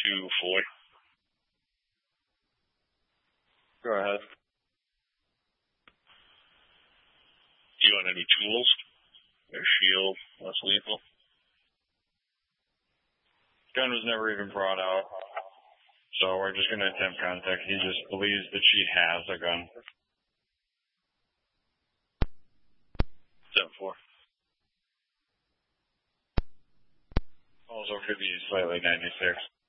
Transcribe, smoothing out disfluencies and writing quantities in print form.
Floyd. Go ahead. Do you want any tools? A shield, less lethal? Gun was never even brought out, so we're just going to attempt contact. He just believes that she has a gun. 7-4. Also could be slightly 96.